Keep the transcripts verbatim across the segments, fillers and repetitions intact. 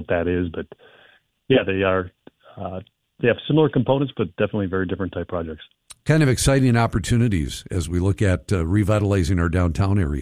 that is. But yeah, they are uh, they have similar components, but definitely very different type projects. Kind of exciting opportunities as we look at uh, revitalizing our downtown area.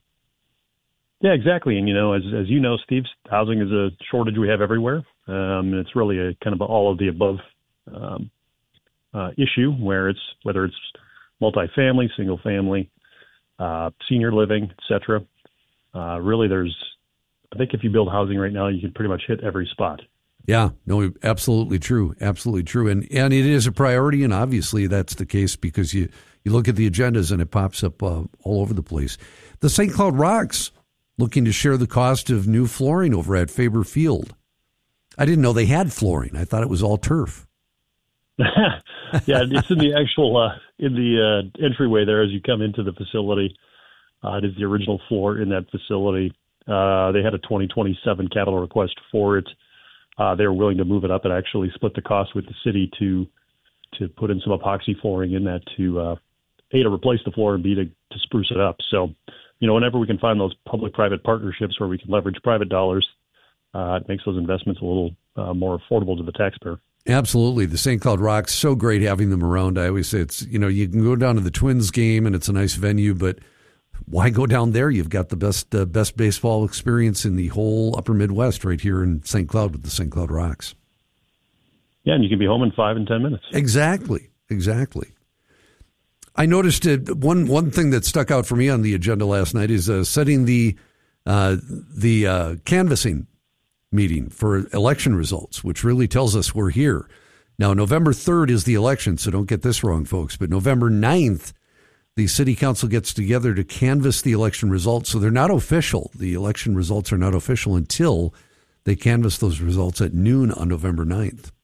Yeah, exactly. And, you know, as as you know, Steve, housing is a shortage we have everywhere. Um, and it's really a kind of all of the above um, uh, issue where it's whether it's multifamily, single family, uh, senior living, et cetera. Uh, really, there's I think if you build housing right now, you can pretty much hit every spot. Yeah, no, absolutely true. Absolutely true. And and it is a priority. And obviously that's the case because you, you look at the agendas and it pops up uh, all over the place. The Saint Cloud Rocks looking to share the cost of new flooring over at Faber Field. I didn't know they had flooring. I thought it was all turf. Yeah, it's in the actual, uh, in the uh, entryway there as you come into the facility. Uh, it is the original floor in that facility. Uh, they had a twenty twenty-seven capital request for it. Uh, they were willing to move it up and actually split the cost with the city to to put in some epoxy flooring in that to, uh, A, to replace the floor and B, to, to spruce it up. So, you know, whenever we can find those public-private partnerships where we can leverage private dollars, uh, it makes those investments a little uh, more affordable to the taxpayer. Absolutely. The Saint Cloud Rocks, so great having them around. I always say it's, you know, you can go down to the Twins game and it's a nice venue, but why go down there? You've got the best uh, best baseball experience in the whole upper Midwest right here in Saint Cloud with the Saint Cloud Rocks. Yeah, and you can be home in five and ten minutes. Exactly. Exactly. I noticed uh, one one thing that stuck out for me on the agenda last night is uh, setting the uh, the uh, canvassing meeting for election results, which really tells us we're here. Now, November third is the election, so don't get this wrong, folks. But November ninth, the city council gets together to canvass the election results. So they're not official. The election results are not official until they canvass those results at noon on November ninth.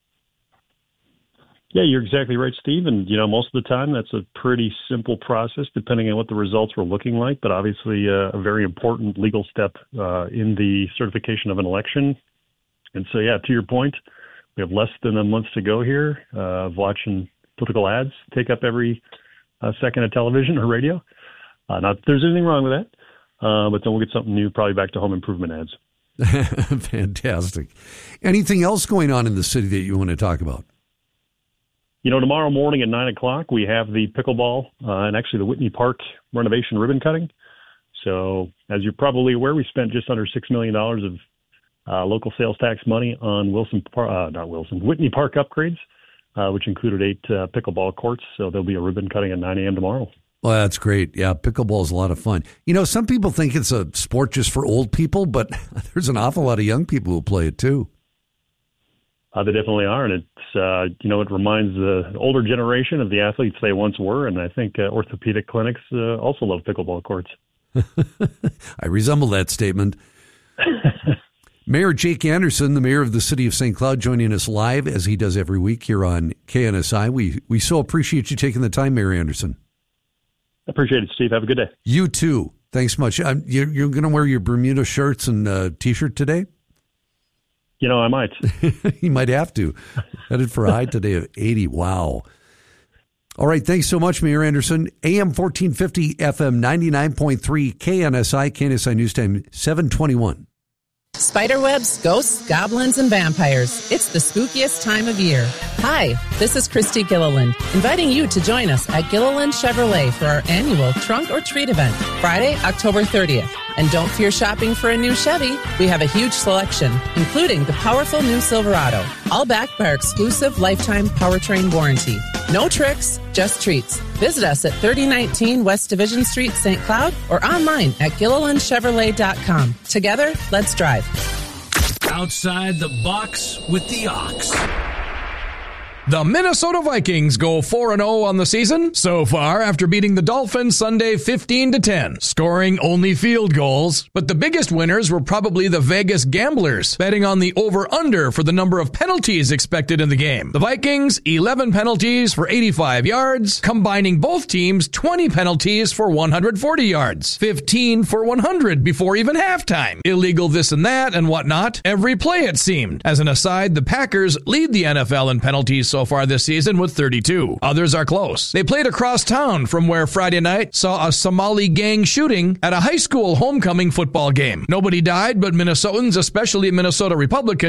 Yeah, you're exactly right, Steve. And, you know, most of the time that's a pretty simple process depending on what the results were looking like. But obviously uh, a very important legal step uh, in the certification of an election. And so, yeah, to your point, we have less than a month to go here uh, of watching political ads take up every uh, second of television or radio. Uh, not that there's anything wrong with that, uh, but then we'll get something new, probably back to home improvement ads. Fantastic. Anything else going on in the city that you want to talk about? You know, tomorrow morning at nine o'clock, we have the pickleball uh, and actually the Whitney Park renovation ribbon cutting. So as you're probably aware, we spent just under six million dollars of uh, local sales tax money on Wilson, uh, not Wilson, Whitney Park upgrades, uh, which included eight uh, pickleball courts. So there'll be a ribbon cutting at nine a.m. tomorrow. Well, that's great. Yeah, pickleball is a lot of fun. You know, some people think it's a sport just for old people, but there's an awful lot of young people who play it too. Uh, they definitely are, and it's uh, you know it reminds the older generation of the athletes they once were, and I think uh, orthopedic clinics uh, also love pickleball courts. I resemble that statement. Mayor Jake Anderson, the mayor of the city of Saint Cloud, joining us live as he does every week here on K N S I. We we so appreciate you taking the time, Mayor Anderson. I appreciate it, Steve. Have a good day. You too. Thanks much. Um, you're you're going to wear your Bermuda shirts and uh, T-shirt today? You know, I might. You might have to. Headed for a high today of eighty. Wow. All right. Thanks so much, Mayor Anderson. A M fourteen fifty, F M ninety-nine point three, K N S I, K N S I News Time, seven twenty-one. Spiderwebs, ghosts, goblins, and vampires. It's the spookiest time of year. Hi, this is Christy Gilliland, inviting you to join us at Gilliland Chevrolet for our annual Trunk or Treat event, Friday, October thirtieth. And don't fear shopping for a new Chevy. We have a huge selection, including the powerful new Silverado, all backed by our exclusive lifetime powertrain warranty. No tricks, just treats. Visit us at thirty nineteen West Division Street, Saint Cloud, or online at Gilliland Chevrolet dot com. Together, let's drive. Outside the box with the Ox. The Minnesota Vikings go four and oh on the season so far after beating the Dolphins Sunday fifteen to ten, scoring only field goals. But the biggest winners were probably the Vegas gamblers, betting on the over-under for the number of penalties expected in the game. The Vikings, eleven penalties for eighty-five yards, combining both teams twenty penalties for one hundred forty yards, fifteen for one hundred before even halftime. Illegal this and that and whatnot. Every play, it seemed. As an aside, the Packers lead the N F L in penalties so far this season with thirty-two. Others are close. They played across town from where Friday night saw a Somali gang shooting at a high school homecoming football game. Nobody died, but Minnesotans, especially Minnesota Republicans,